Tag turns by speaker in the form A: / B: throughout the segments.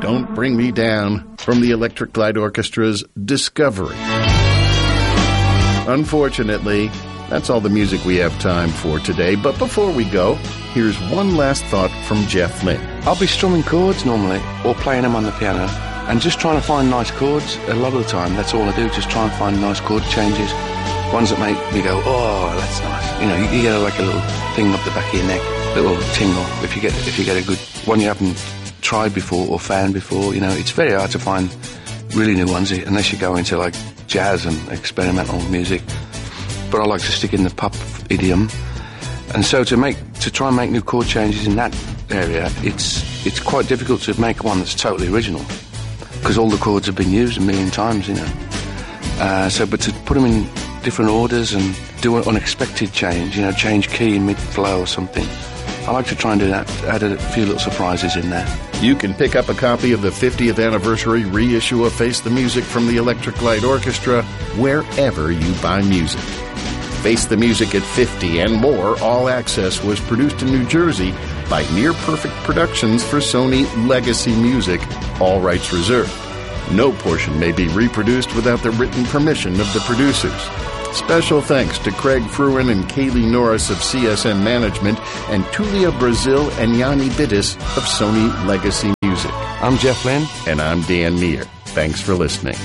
A: Don't Bring Me Down from the Electric Light Orchestra's Discovery. Unfortunately, that's all the music we have time for today, but before we go, here's one last thought from Jeff Lynne.
B: I'll be strumming chords normally, or playing them on the piano, and just trying to find nice chords. A lot of the time, that's all I do, just try and find nice chord changes, ones that make me go, oh, that's nice. You know, you get like a little thing up the back of your neck, a little tingle, if you get a good one you haven't tried before or found before. You know, it's very hard to find really new ones unless you go into like jazz and experimental music. But I like to stick in the pop idiom, and so to try and make new chord changes in that area, it's quite difficult to make one that's totally original because all the chords have been used a million times, you know. But to put them in different orders and do an unexpected change, you know, change key in mid-flow or something, I like to try and do that, add a few little surprises in there.
A: You can pick up a copy of the 50th anniversary reissue of Face the Music from the Electric Light Orchestra wherever you buy music. Face the Music at 50 and More All Access was produced in New Jersey by Near Perfect Productions for Sony Legacy Music, all rights reserved. No portion may be reproduced without the written permission of the producers. Special thanks to Craig Fruin and Kaylee Norris of CSM Management and Tulia Brazil and Yanni Bittis of Sony Legacy Music.
B: I'm Jeff Lynne.
A: And I'm Dan Neer. Thanks for listening.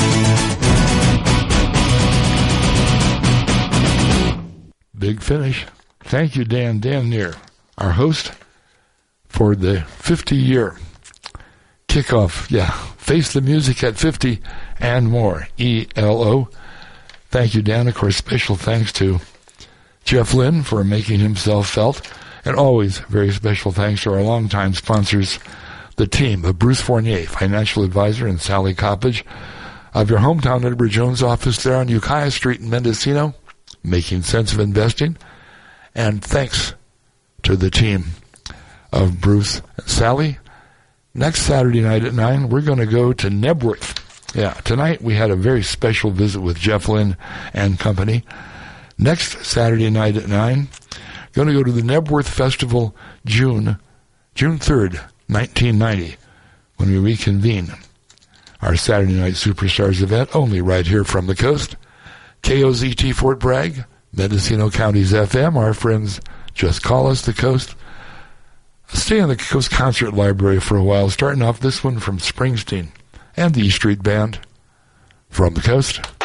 C: Big finish. Thank you, Dan Neer, our host for the 50-year kickoff. Yeah, Face the Music at 50 and More, ELO. Thank you, Dan. Of course, special thanks to Jeff Lynne for making himself felt. And always very special thanks to our longtime sponsors, the team of Bruce Fournier, financial advisor, and Sally Coppage of your hometown Edward Jones office there on Ukiah Street in Mendocino, making sense of investing. And thanks to the team of Bruce and Sally. Next Saturday night at 9, we're going to go to Knebworth. Yeah, tonight we had a very special visit with Jeff Lynne and company. Next Saturday night at 9, going to go to the Knebworth Festival June 3rd, 1990, when we reconvene our Saturday Night Superstars event, only right here from the coast. KOZT Fort Bragg, Mendocino County's FM. Our friends just call us the coast. Stay in the Coast Concert Library for a while, starting off this one from Springsteen and the E Street Band from the coast.